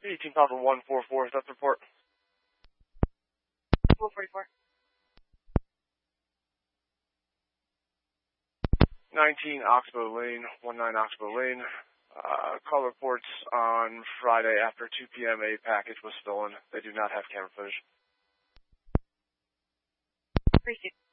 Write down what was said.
18 Papa 144, that's report. 144. 19 Oxbow Lane, 19 Oxbow Lane. Call reports on Friday after 2 p.m. a package was stolen. They do not have camera footage. Appreciate it.